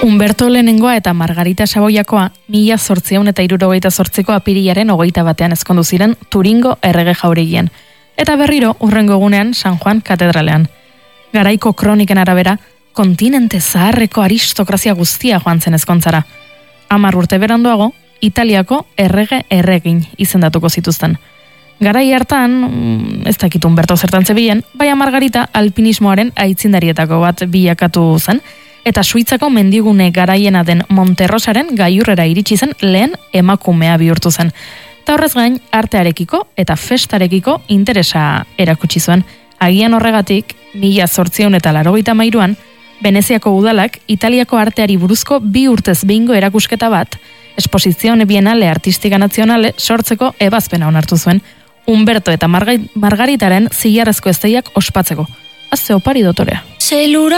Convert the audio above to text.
Umberto Lehenengoa eta Margarita Saboiakoa 1868ko apirilaren 21 ezkondu ziren Turingo errege jauregian, eta berriro hurrengo egunean San Juan katedralean. Garaiko kroniken arabera, kontinente zaharreko aristokrazia guztia joan zen ezkontzara. 10 urte beranduago, Italiako errege-erregin izendatuko zituzten. Garai hartan, ez dakit Umberto zertan zebilen, baina Margarita alpinismoaren aitzindarietako bat bilakatu zen, eta Suitzako mendigune garaiena den Monterrosaren gailurrera iritsi zen lehen emakumea bihurtu zen. Eta horrez gain, artearekiko eta festarekiko interesa erakutsi zuen. Agian horregatik, 1883an, Veneziako udalak Italiako arteari buruzko 2 urtez behingo erakusketa bat, Esposizione Bienale Artistika Nazionale sortzeko ebazpena onartu zuen, Umberto eta Margaritaren zilarrezko ezteiak ospatzeko. Azze opari dotorea.